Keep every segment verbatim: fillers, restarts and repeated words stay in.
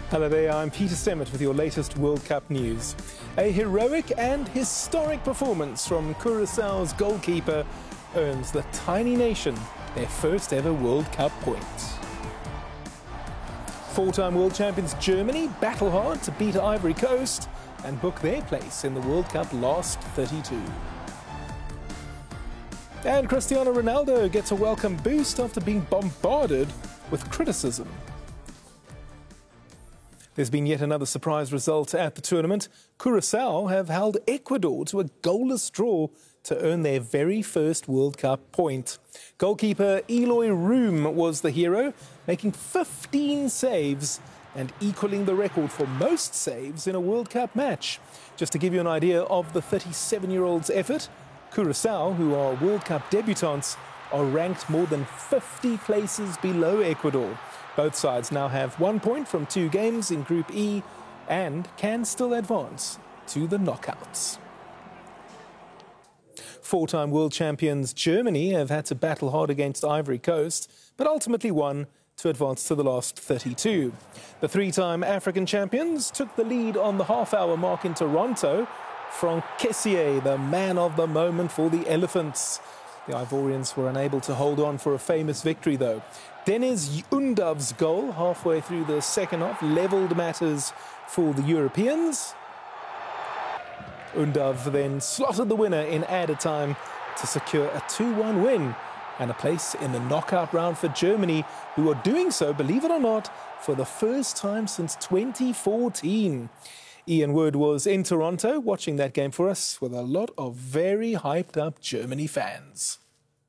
Hello there, I'm Peter Stemmert with your latest World Cup news. A heroic and historic performance from Curaçao's goalkeeper earns the tiny nation their first ever World Cup points. Four-time world champions Germany battle hard to beat Ivory Coast and book their place in the World Cup last thirty-two. And Cristiano Ronaldo gets a welcome boost after being bombarded with criticism. There's been yet another surprise result at the tournament. Curaçao have held Ecuador to a goalless draw to earn their very first World Cup point. Goalkeeper Eloy Room was the hero, making fifteen saves and equaling the record for most saves in a World Cup match. Just to give you an idea of the thirty-seven-year-old's effort, Curaçao, who are World Cup debutants, are ranked more than fifty places below Ecuador. Both sides now have one point from two games in Group E and can still advance to the knockouts. Four-time world champions Germany have had to battle hard against Ivory Coast, but ultimately won to advance to the last thirty-two. The three-time African champions took the lead on the half-hour mark in Toronto. Franck Kessié, the man of the moment for the Elephants. The Ivorians were unable to hold on for a famous victory, though. Deniz Undav's goal halfway through the second half levelled matters for the Europeans. Undav then slotted the winner in added time to secure a two one win and a place in the knockout round for Germany, who are doing so, believe it or not, for the first time since twenty fourteen. Ian Wood was in Toronto watching that game for us with a lot of very hyped-up Germany fans.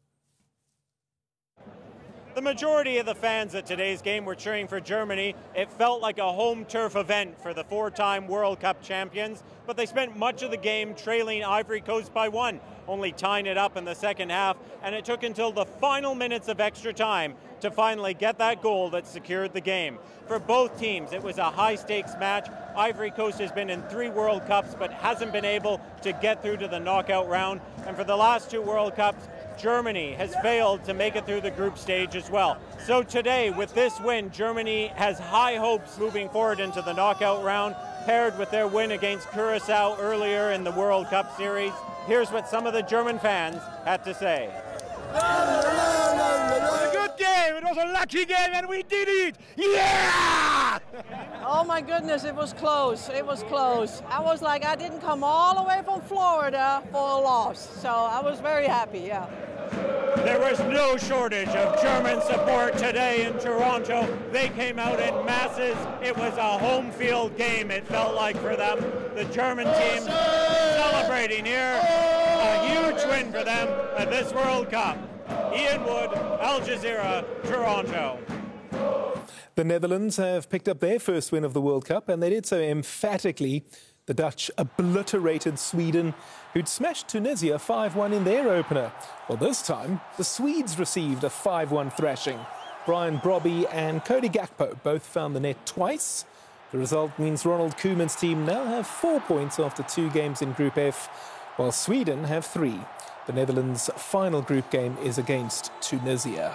The majority of the fans at today's game were cheering for Germany. It felt like a home turf event for the four-time World Cup champions, but they spent much of the game trailing Ivory Coast by one, only tying it up in the second half, and it took until the final minutes of extra time to finally get that goal that secured the game. For both teams, it was a high-stakes match. Ivory Coast has been in three World Cups but hasn't been able to get through to the knockout round, and for the last two World Cups, Germany has failed to make it through the group stage as well. So today, with this win, Germany has high hopes moving forward into the knockout round, paired with their win against Curaçao earlier in the World Cup series. Here's what some of the German fans had to say. It was a good game, it was a lucky game, and we did it! Yeah! Oh my goodness, it was close, it was close. I was like, I didn't come all the way from Florida for a loss, so I was very happy, yeah. There was no shortage of German support today in Toronto. They came out in masses. It was a home field game, it felt like, for them. The German team celebrating here. A huge win for them at this World Cup. Ian Wood, Al Jazeera, Toronto. The Netherlands have picked up their first win of the World Cup, and they did so emphatically. The Dutch obliterated Sweden, who'd smashed Tunisia five one in their opener. Well, this time, the Swedes received a five one thrashing. Brian Brobby and Cody Gakpo both found the net twice. The result means Ronald Koeman's team now have four points after two games in Group F, while Sweden have three. The Netherlands' final group game is against Tunisia.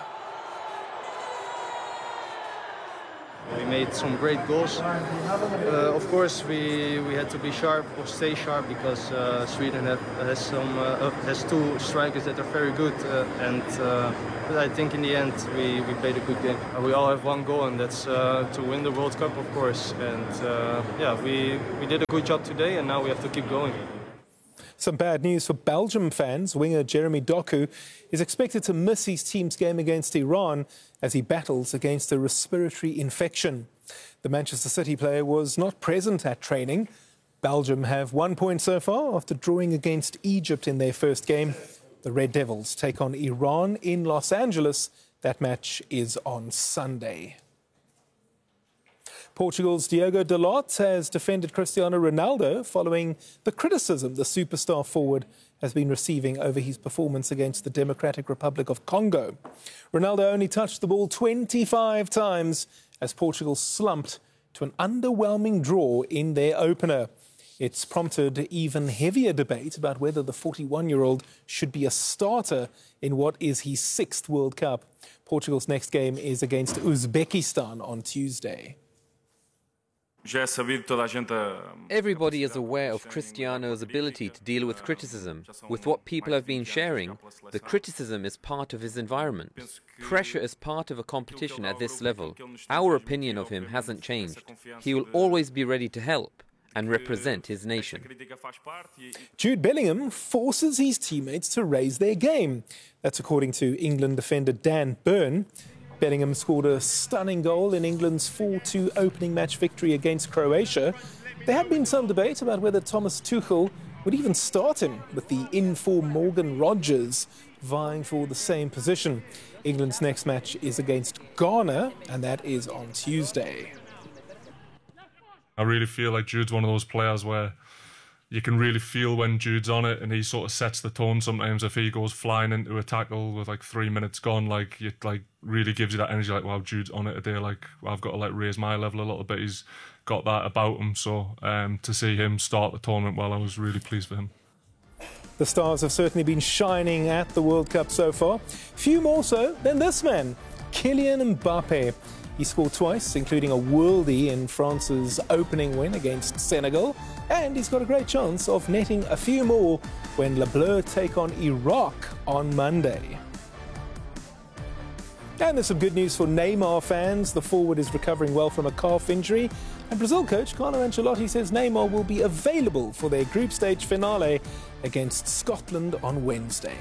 We made some great goals. Uh, of course, we, we had to be sharp or stay sharp because uh, Sweden have, has some uh, has two strikers that are very good. Uh, and uh, but I think in the end we, we played a good game. Uh, we all have one goal, and that's uh, to win the World Cup, of course. And uh, yeah, we we did a good job today, and now we have to keep going. Some bad news for Belgium fans. Winger Jeremy Doku is expected to miss his team's game against Iran as he battles against a respiratory infection. The Manchester City player was not present at training. Belgium have one point so far after drawing against Egypt in their first game. The Red Devils take on Iran in Los Angeles. That match is on Sunday. Portugal's Diogo Dalot has defended Cristiano Ronaldo following the criticism the superstar forward has been receiving over his performance against the Democratic Republic of Congo. Ronaldo only touched the ball twenty-five times as Portugal slumped to an underwhelming draw in their opener. It's prompted even heavier debate about whether the forty-one-year-old should be a starter in what is his sixth World Cup. Portugal's next game is against Uzbekistan on Tuesday. Everybody is aware of Cristiano's ability to deal with criticism. With what people have been sharing, the criticism is part of his environment. Pressure is part of a competition at this level. Our opinion of him hasn't changed. He will always be ready to help and represent his nation. Jude Bellingham forces his teammates to raise their game. That's according to England defender Dan Burn. Bellingham scored a stunning goal in England's four two opening match victory against Croatia. There had been some debate about whether Thomas Tuchel would even start him, with the in-form Morgan Rogers vying for the same position. England's next match is against Ghana, and that is on Tuesday. I really feel like Jude's one of those players where you can really feel when Jude's on it, and he sort of sets the tone sometimes. If he goes flying into a tackle with like three minutes gone, like it like really gives you that energy, like, wow, Jude's on it today, like I've got to like raise my level a little bit. He's got that about him, so um, to see him start the tournament well, I was really pleased for him. The stars have certainly been shining at the World Cup so far. Few more so than this man, Kylian Mbappe. He scored twice, including a worldie in France's opening win against Senegal, and he's got a great chance of netting a few more when Le Bleu take on Iraq on Monday. And there's some good news for Neymar fans. The forward is recovering well from a calf injury, and Brazil coach Carlo Ancelotti says Neymar will be available for their group stage finale against Scotland on Wednesday.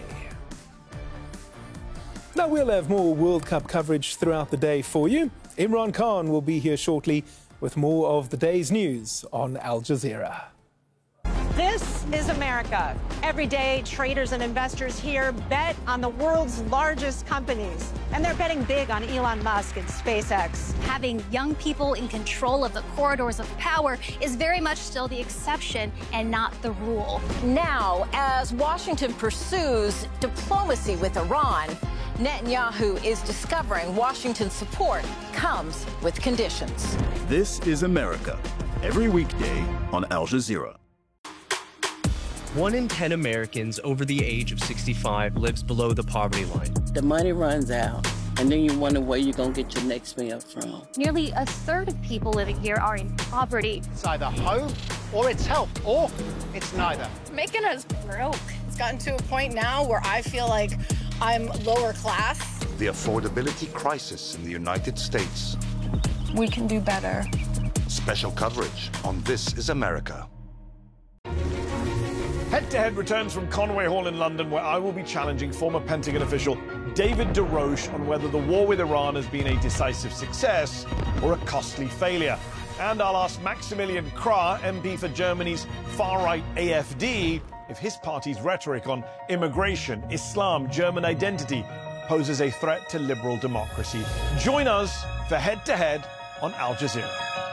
Now we'll have more World Cup coverage throughout the day for you. Imran Khan will be here shortly with more of the day's news on Al Jazeera. This is America. Every day, traders and investors here bet on the world's largest companies. And they're betting big on Elon Musk and SpaceX. Having young people in control of the corridors of power is very much still the exception and not the rule. Now, as Washington pursues diplomacy with Iran, Netanyahu is discovering Washington's support comes with conditions. This is America. Every weekday on Al Jazeera. One in ten Americans over the age of sixty-five lives below the poverty line. The money runs out, and then you wonder where you're going to get your next meal from. Nearly a third of people living here are in poverty. It's either home, or it's health, or it's neither. Making us broke. It's gotten to a point now where I feel like I'm lower class. The affordability crisis in the United States. We can do better. Special coverage on This is America. Head-to-Head returns from Conway Hall in London, where I will be challenging former Pentagon official David DeRoche on whether the war with Iran has been a decisive success or a costly failure. And I'll ask Maximilian Krah, M P for Germany's far-right A F D, if his party's rhetoric on immigration, Islam, German identity poses a threat to liberal democracy. Join us for Head-to-Head on Al Jazeera.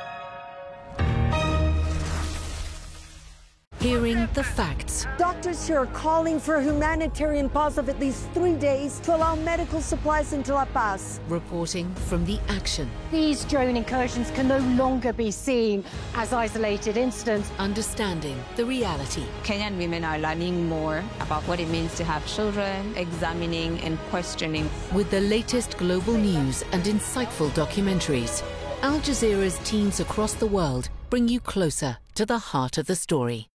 Hearing the facts. Doctors here are calling for a humanitarian pause of at least three days to allow medical supplies into La Paz. Reporting from the action. These drone incursions can no longer be seen as isolated incidents. Understanding the reality. Kenyan women are learning more about what it means to have children, examining and questioning. With the latest global news and insightful documentaries, Al Jazeera's teams across the world bring you closer to the heart of the story.